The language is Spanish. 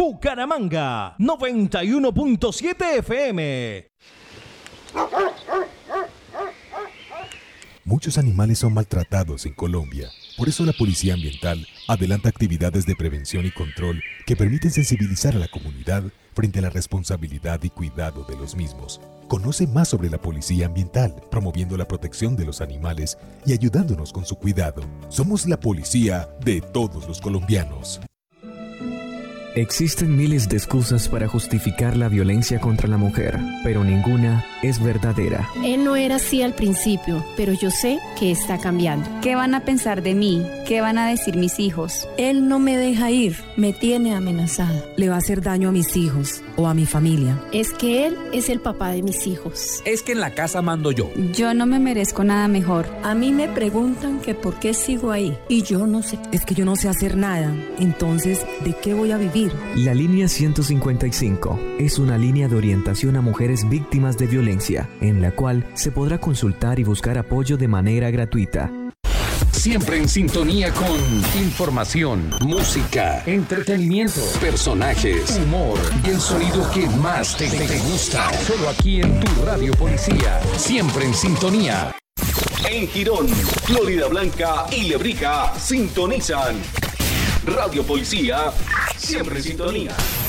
Bucaramanga, 91.7 FM. Muchos animales son maltratados en Colombia. Por eso la Policía Ambiental adelanta actividades de prevención y control que permiten sensibilizar a la comunidad frente a la responsabilidad y cuidado de los mismos. Conoce más sobre la Policía Ambiental, promoviendo la protección de los animales y ayudándonos con su cuidado. Somos la policía de todos los colombianos. Existen miles de excusas para justificar la violencia contra la mujer, pero ninguna es verdadera. Él no era así al principio, pero yo sé que está cambiando. ¿Qué van a pensar de mí? ¿Qué van a decir mis hijos? Él no me deja ir, me tiene amenazada. Le va a hacer daño a mis hijos o a mi familia. Es que él es el papá de mis hijos. Es que en la casa mando yo. Yo no me merezco nada mejor. A mí me preguntan que por qué sigo ahí y yo no sé. Es que yo no sé hacer nada, entonces, ¿de qué voy a vivir? La línea 155 es una línea de orientación a mujeres víctimas de violencia, en la cual se podrá consultar y buscar apoyo de manera gratuita. Siempre en sintonía con información, música, entretenimiento, personajes, humor y el sonido que más te gusta. Solo aquí en tu Radio Policía. Siempre en sintonía. En Girón, Florida Blanca y Lebrija sintonizan Radio Policía, siempre en sintonía.